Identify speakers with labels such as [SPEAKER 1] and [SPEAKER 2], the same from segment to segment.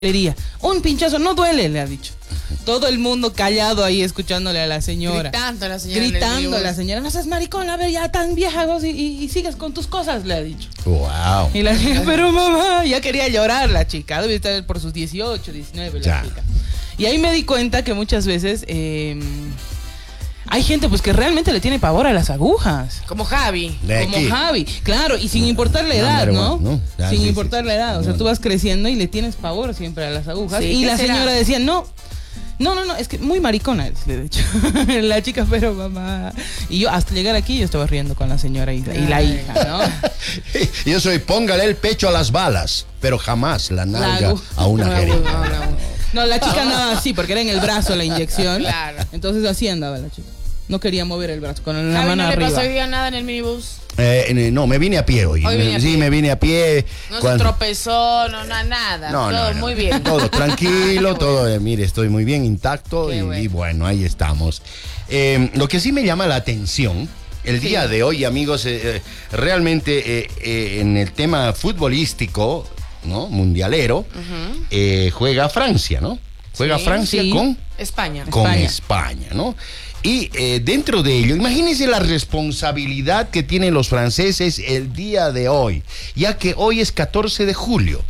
[SPEAKER 1] Un pinchazo no duele, le ha dicho. Todo el mundo callado ahí escuchándole a la señora.
[SPEAKER 2] Gritando a la señora.
[SPEAKER 1] Gritando a la señora. No seas maricón, a ver, ya tan vieja vos y sigues con tus cosas, le ha dicho.
[SPEAKER 3] Wow.
[SPEAKER 1] Y la chica, pero mamá, ya quería llorar la chica. Debe estar por sus 18, 19 la chica. Y ahí me di cuenta que muchas veces hay gente pues que realmente le tiene pavor a las agujas.
[SPEAKER 2] Como Javi.
[SPEAKER 1] Como Javi, claro, y sin importar la edad, ¿no? Sin importar la edad, o sea, tú vas creciendo y le tienes pavor siempre a las agujas. Sí, y la señora decía, no, es que muy maricona, le he dicho. La chica, pero mamá. Y yo, hasta llegar aquí, yo estaba riendo con la señora y la hija, ¿no?
[SPEAKER 3] Yo soy, póngale el pecho a las balas, pero jamás la nalga a una jeringa.
[SPEAKER 1] No, la chica andaba así, porque era en el brazo la inyección.
[SPEAKER 2] Claro.
[SPEAKER 1] Entonces así andaba la chica. No quería mover el brazo, con la mano
[SPEAKER 2] ¿No
[SPEAKER 1] arriba.
[SPEAKER 2] le pasó hoy día nada en el minibús?
[SPEAKER 3] No, me vine a pie hoy. Me vine a pie.
[SPEAKER 2] No se tropezó, nada. Todo muy bien.
[SPEAKER 3] Todo tranquilo, todo, mire, estoy muy bien, intacto y bueno, ahí estamos. Lo que sí me llama la atención, el día de hoy, amigos, realmente en el tema futbolístico, ¿no? Mundialero, juega Francia, ¿no? Juega Francia con
[SPEAKER 2] España.
[SPEAKER 3] Con España, ¿no? Y dentro de ello, imagínense la responsabilidad que tienen los franceses el día de hoy, ya que hoy es 14 de julio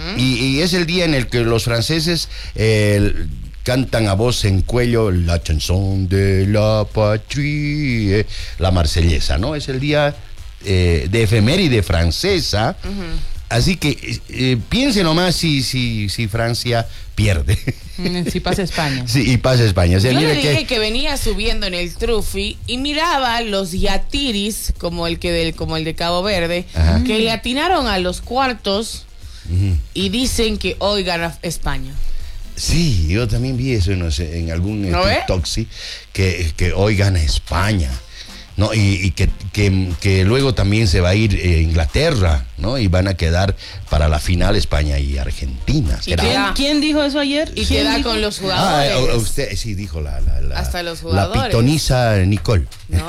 [SPEAKER 3] y es el día en el que los franceses cantan a voz en cuello la chanson de la patrie, la marsellesa, ¿no? Es el día de efeméride francesa. Así que piensen nomás si Francia pierde.
[SPEAKER 1] Si pasa España.
[SPEAKER 3] Sí, y pasa España. O sea,
[SPEAKER 2] yo le dije que venía subiendo en el Trufi y miraba los yatiris, como el de Cabo Verde, que le atinaron a los cuartos y dicen que hoy gana España.
[SPEAKER 3] Sí, yo también vi eso en algún TikTok, sí, que hoy gana España. No, y que luego también se va a ir Inglaterra, ¿no? Y van a quedar para la final España y Argentina.
[SPEAKER 1] ¿Quién dijo eso ayer?
[SPEAKER 2] Y queda con los jugadores.
[SPEAKER 3] Usted sí dijo
[SPEAKER 2] hasta los jugadores.
[SPEAKER 3] La pitonisa Nicole.
[SPEAKER 2] ¿No?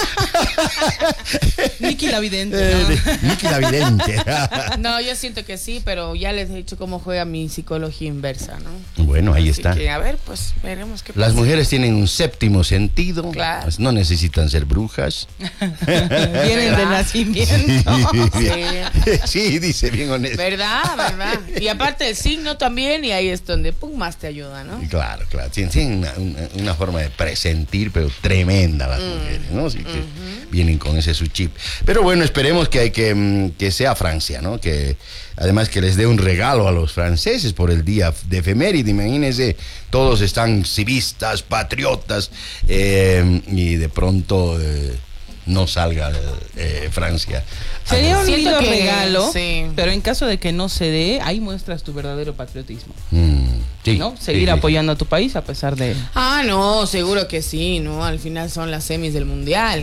[SPEAKER 1] Nicky la vidente.
[SPEAKER 3] Nicky la vidente.
[SPEAKER 2] No, yo siento que sí, pero ya les he dicho cómo juega mi psicología inversa, ¿no?
[SPEAKER 3] Bueno, ahí
[SPEAKER 2] Así
[SPEAKER 3] está.
[SPEAKER 2] Que, a ver, pues veremos qué pasa.
[SPEAKER 3] Las mujeres tienen un séptimo sentido.
[SPEAKER 2] Claro.
[SPEAKER 3] No necesitan ser brujas.
[SPEAKER 1] Vienen de nacimiento.
[SPEAKER 3] Sí, dice bien honesto.
[SPEAKER 2] ¿Verdad? Y aparte el signo también, y ahí es donde más te ayuda, ¿no?
[SPEAKER 3] Claro. Tienen una forma de presentir, pero tremenda las mujeres, ¿no? Así que vienen con ese su chip. Pero bueno, esperemos que sea Francia, ¿no? Que además que les dé un regalo a los franceses por el día de efeméride. Imagínense, todos están civistas, patriotas, y de pronto no salga Francia.
[SPEAKER 1] Sería un lindo regalo, pero en caso de que no se dé, ahí muestras tu verdadero patriotismo.
[SPEAKER 3] Sí,
[SPEAKER 1] ¿no? Seguir apoyando a tu país a pesar de...
[SPEAKER 2] no, seguro que sí, ¿no? Al final son las semis del mundial.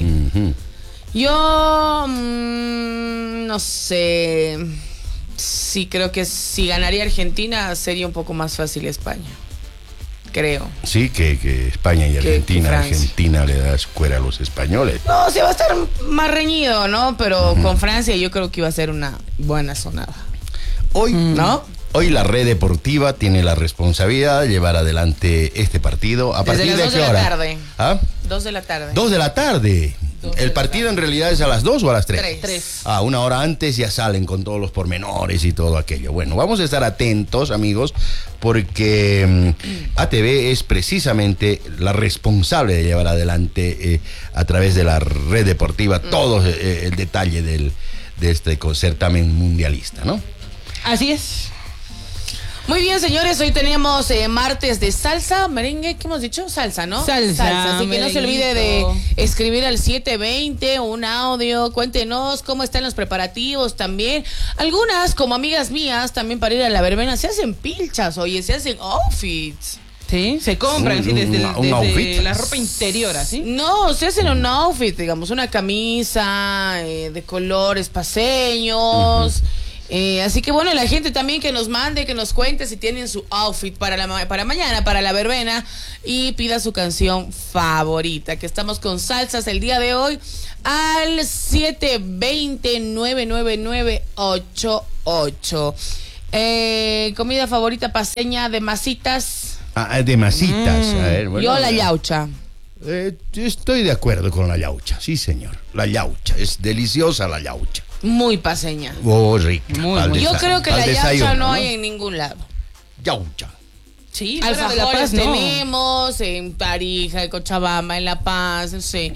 [SPEAKER 2] Yo no sé. Sí, creo que si ganaría Argentina sería un poco más fácil España. Creo.
[SPEAKER 3] Sí, que España y Argentina. Argentina le da escuela a los españoles.
[SPEAKER 2] No, sí va a estar más reñido, ¿no? Pero con Francia yo creo que iba a ser una buena sonada.
[SPEAKER 3] Hoy, ¿no? Hoy la Red Deportiva tiene la responsabilidad de llevar adelante este partido. ¿A partir de qué hora?
[SPEAKER 2] 2 de la tarde.
[SPEAKER 3] ¿Ah?
[SPEAKER 2] 2 de la tarde.
[SPEAKER 3] 2 de la tarde. ¿El partido en realidad es a las 2 o a las 3?
[SPEAKER 2] 3.
[SPEAKER 3] Una hora antes ya salen con todos los pormenores y todo aquello. Bueno, vamos a estar atentos, amigos, porque ATV es precisamente la responsable de llevar adelante a través de la Red Deportiva todo el detalle de este certamen mundialista, ¿no?
[SPEAKER 1] Así es.
[SPEAKER 2] Muy bien, señores, hoy tenemos martes de salsa, merengue, ¿qué hemos dicho? Salsa, ¿no?
[SPEAKER 1] Salsa,
[SPEAKER 2] así que no se olvide de escribir al 720 un audio, cuéntenos cómo están los preparativos también. Algunas, como amigas mías, también para ir a la verbena, se hacen pilchas, oye, se hacen outfits.
[SPEAKER 1] Sí, se compran así desde la ropa interior, ¿así?
[SPEAKER 2] No, se hacen un outfit, digamos, una camisa de colores paseños. Así que bueno, la gente también que nos mande, que nos cuente si tienen su outfit para mañana, para la verbena, y pida su canción favorita, que estamos con salsas el día de hoy al 720-99988. Comida favorita paseña de masitas.
[SPEAKER 3] De masitas. A ver, bueno,
[SPEAKER 2] yo la yaucha.
[SPEAKER 3] Estoy de acuerdo con la yaucha, sí señor. La yaucha, es deliciosa la yaucha.
[SPEAKER 2] Muy paseña.
[SPEAKER 3] Oh, rica.
[SPEAKER 2] Muy. Yo creo que la yaucha no hay en ningún lado.
[SPEAKER 3] Yaucha.
[SPEAKER 2] Sí, alfajores tenemos en Tarija, en Cochabamba, en La Paz, no sé.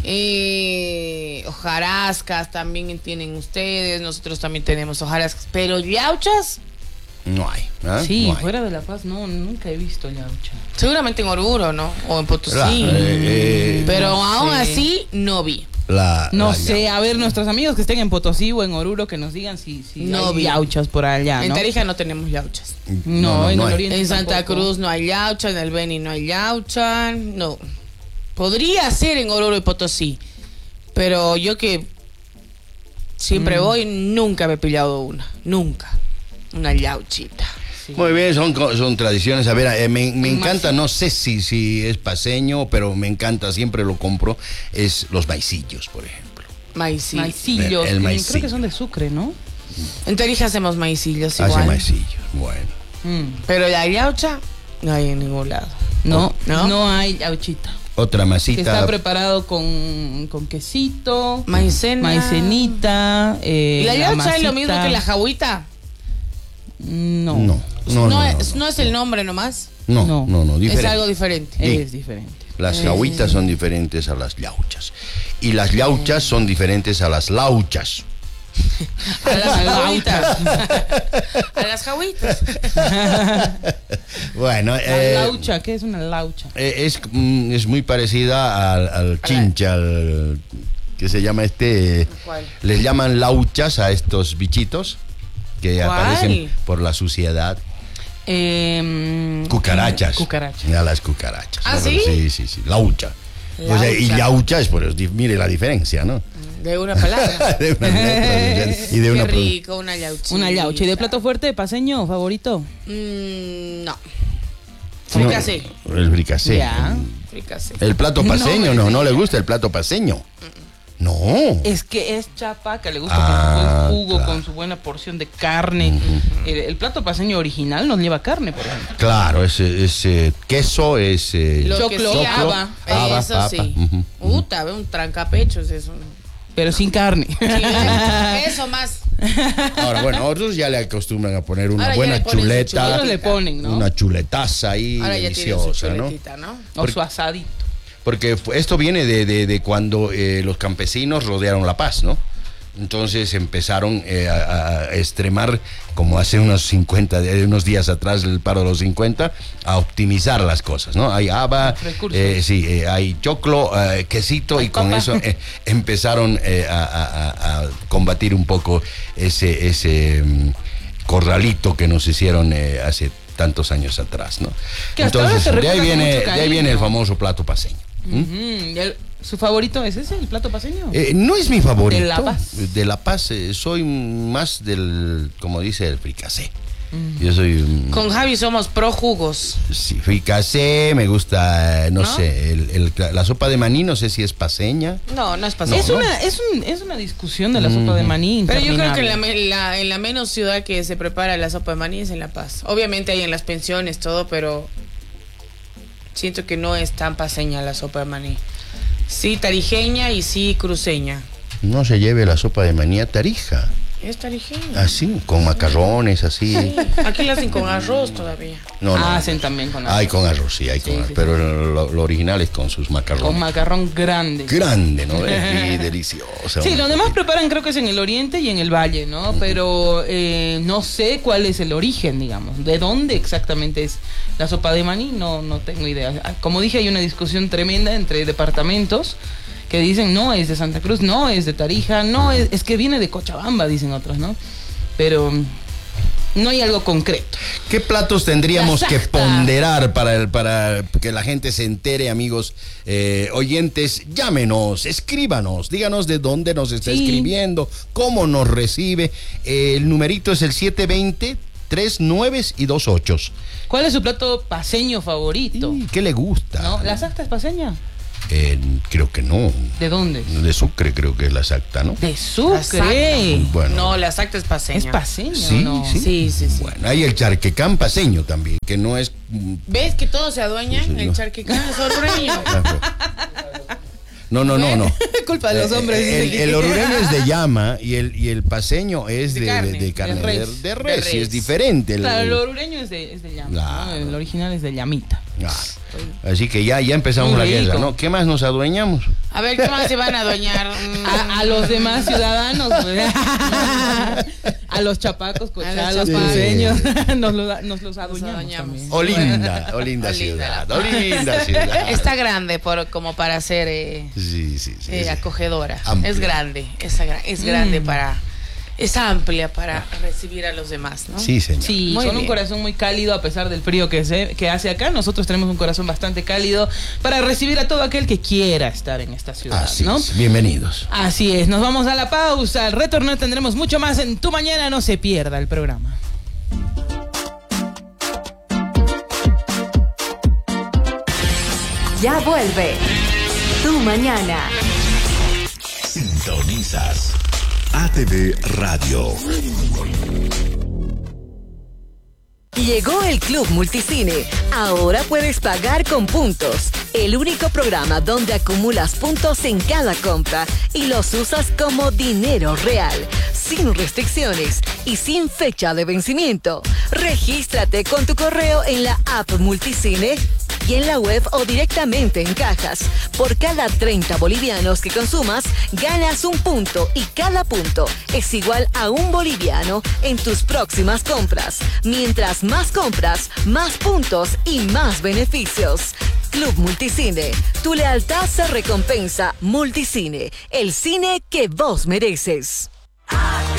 [SPEAKER 2] Hojarascas también tienen ustedes, nosotros también tenemos hojarascas, pero yauchas
[SPEAKER 3] no hay.
[SPEAKER 1] Sí,
[SPEAKER 3] no hay.
[SPEAKER 1] Fuera de La Paz nunca he visto yaucha.
[SPEAKER 2] Seguramente en Oruro, ¿no? O en Potosí. Pero aún así no vi.
[SPEAKER 1] No sé, a ver, nuestros amigos que estén en Potosí o en Oruro que nos digan si hay yauchas por allá, ¿no?
[SPEAKER 2] En Tarija no tenemos yauchas.
[SPEAKER 1] No, en el oriente
[SPEAKER 2] en Santa
[SPEAKER 1] tampoco.
[SPEAKER 2] Cruz no hay yaucha, en el Beni no hay yaucha, no. Podría ser en Oruro y Potosí, pero yo que siempre voy, nunca me he pillado nunca. Una yauchita.
[SPEAKER 3] Sí. Muy bien, son tradiciones. A ver, me encanta, no sé si es paseño, pero me encanta, siempre lo compro, es los maicillos, por ejemplo.
[SPEAKER 1] Maicillos. El maicillo. Creo que son de Sucre, ¿no?
[SPEAKER 2] En Tarija hacemos maicillos igual.
[SPEAKER 3] Hace maicillos, bueno.
[SPEAKER 2] Pero la yaucha no hay en ningún lado.
[SPEAKER 1] No hay yauchita.
[SPEAKER 3] Otra masita.
[SPEAKER 1] Que está preparado con quesito,
[SPEAKER 2] maicenita. ¿Y la yaucha es lo mismo que la jauita?
[SPEAKER 3] No
[SPEAKER 2] es el nombre nomás.
[SPEAKER 3] No, diferente.
[SPEAKER 2] Es algo diferente.
[SPEAKER 1] Sí. Es diferente.
[SPEAKER 3] Las jauitas son diferentes a las yauchas. Y las yauchas son diferentes a las lauchas.
[SPEAKER 2] A las jauitas. A las jauitas.
[SPEAKER 3] Bueno,
[SPEAKER 1] la laucha, ¿qué es una laucha?
[SPEAKER 3] Es muy parecida al chincha, que se llama
[SPEAKER 2] ¿Cuál?
[SPEAKER 3] Les llaman lauchas a estos bichitos que aparecen por la suciedad. Cucarachas. A las cucarachas.
[SPEAKER 2] ¿Ah,
[SPEAKER 3] ¿no?
[SPEAKER 2] sí?
[SPEAKER 3] Sí. Laucha. O sea, y yaucha es mire la diferencia, ¿no?
[SPEAKER 2] De una palabra.
[SPEAKER 3] De una letra, y de
[SPEAKER 2] Qué
[SPEAKER 3] una
[SPEAKER 2] rico, una yauchita.
[SPEAKER 1] Una yaucha. ¿Y de plato fuerte, paseño, favorito?
[SPEAKER 2] No. Fricasé.
[SPEAKER 3] El fricasé.
[SPEAKER 1] Ya.
[SPEAKER 2] Fricasé.
[SPEAKER 3] El plato paseño, no le gusta el plato paseño. No.
[SPEAKER 1] Es que es chapaca, le gusta con su buen jugo, claro, con su buena porción de carne. El plato paseño original no lleva carne, por ejemplo.
[SPEAKER 3] Claro, es queso, es
[SPEAKER 2] choclo, haba. Eso papa. Sí. Un trancapechos eso.
[SPEAKER 1] Pero sin carne.
[SPEAKER 2] Sí, eso más.
[SPEAKER 3] Ahora, bueno, otros ya le acostumbran a poner una buena chuleta.
[SPEAKER 1] Otros le ponen, ¿no?
[SPEAKER 3] Una chuletaza ahí.
[SPEAKER 2] Ahora
[SPEAKER 3] deliciosa,
[SPEAKER 2] ya tiene su chuletita, ¿no?
[SPEAKER 1] O su asadito.
[SPEAKER 3] Porque esto viene de cuando los campesinos rodearon La Paz, ¿no? Entonces empezaron a extremar, como hace unos días atrás, el paro de los 50, a optimizar las cosas, ¿no? Hay haba, hay choclo, quesito, y con eso empezaron a combatir un poco ese corralito que nos hicieron hace tantos años atrás, ¿no? Entonces, de ahí viene el famoso plato paseño.
[SPEAKER 1] ¿Su favorito es ese, el plato paseño?
[SPEAKER 3] No es mi favorito.
[SPEAKER 1] ¿De La Paz?
[SPEAKER 3] De La Paz, soy más del, como dice, el fricasé. Yo soy...
[SPEAKER 2] Con Javi somos pro jugos.
[SPEAKER 3] Sí, fricasé, me gusta, no sé, la sopa de maní, no sé si es paseña.
[SPEAKER 2] No es paseña.
[SPEAKER 1] Es una discusión de la sopa de maní.
[SPEAKER 2] Pero yo creo que en la menos ciudad que se prepara la sopa de maní es en La Paz. Obviamente hay en las pensiones todo, pero siento que no es tan paseña la sopa de maní. Sí tarijeña y sí cruceña.
[SPEAKER 3] No se lleve la sopa de maní a Tarija.
[SPEAKER 2] Es tarijeña.
[SPEAKER 3] Así, con macarrones, así.
[SPEAKER 2] Sí. Aquí la hacen con arroz todavía.
[SPEAKER 3] No.
[SPEAKER 1] Hacen también con arroz.
[SPEAKER 3] Hay con arroz, sí, hay con arroz. Pero lo original es con sus macarrones.
[SPEAKER 1] Con macarrón grande.
[SPEAKER 3] Grande, ¿no? Es delicioso.
[SPEAKER 1] Sí, lo demás preparan creo que es en el oriente y en el valle, ¿no? Pero no sé cuál es el origen, digamos. ¿De dónde exactamente es la sopa de maní? No tengo idea. Como dije, hay una discusión tremenda entre departamentos que dicen no es de Santa Cruz, no es de Tarija, no es que viene de Cochabamba, dicen otros, ¿no? Pero no hay algo concreto.
[SPEAKER 3] ¿Qué platos tendríamos que ponderar para que la gente se entere, amigos oyentes? Llámenos, escríbanos, díganos de dónde nos está escribiendo, cómo nos recibe. El numerito es el 720 3 9 y 2 8.
[SPEAKER 1] ¿Cuál es su plato paseño favorito?
[SPEAKER 3] ¿Qué le gusta?
[SPEAKER 1] ¿No? ¿La sacta es paseña?
[SPEAKER 3] Creo que no.
[SPEAKER 1] ¿De dónde?
[SPEAKER 3] De Sucre creo que es la exacta, ¿no?
[SPEAKER 1] De Sucre.
[SPEAKER 2] Bueno. No, la exacta es paceña.
[SPEAKER 1] ¿Es paceño?
[SPEAKER 3] Sí,
[SPEAKER 1] ¿no?
[SPEAKER 2] Sí.
[SPEAKER 3] Bueno, hay el Charquecán paceño también, que no es...
[SPEAKER 2] ¿Ves que todos se adueñan?
[SPEAKER 3] Sí,
[SPEAKER 2] el Charquecán es orureño.
[SPEAKER 3] No.
[SPEAKER 1] Culpa de los hombres.
[SPEAKER 3] El orureño es de llama y el paseño es de carne de res. Y es diferente.
[SPEAKER 1] Claro, el orureño es de llama. Claro. ¿No? El original es de llamita.
[SPEAKER 3] Así que ya empezamos la guerra, ¿no? ¿Qué más nos adueñamos?
[SPEAKER 2] A ver, ¿qué más se van a adueñar?
[SPEAKER 1] A los demás ciudadanos, pues. A los chapacos, a los cruceños. Nos los adueñamos.
[SPEAKER 3] O linda ciudad.
[SPEAKER 2] Está grande como para ser acogedora. Amplia. Es grande, es grande para... Es amplia para recibir a los demás, ¿no?
[SPEAKER 3] Sí, señor.
[SPEAKER 1] Sí, son un corazón muy cálido a pesar del frío que hace acá. Nosotros tenemos un corazón bastante cálido para recibir a todo aquel que quiera estar en esta ciudad,
[SPEAKER 3] Así
[SPEAKER 1] ¿no?
[SPEAKER 3] es. Bienvenidos.
[SPEAKER 1] Así es. Nos vamos a la pausa. Al retornar tendremos mucho más en Tu Mañana. No se pierda el programa.
[SPEAKER 4] Ya vuelve Tu Mañana.
[SPEAKER 5] Sintonizas ATV Radio.
[SPEAKER 4] Llegó el Club Multicine. Ahora puedes pagar con puntos. El único programa donde acumulas puntos en cada compra y los usas como dinero real, sin restricciones y sin fecha de vencimiento. Regístrate con tu correo en la app Multicine y en la web o directamente en cajas. Por cada 30 bolivianos que consumas, ganas un punto y cada punto es igual a un boliviano en tus próximas compras. Mientras más compras, más puntos y más beneficios. Club Multicine. Tu lealtad se recompensa. Multicine. El cine que vos mereces.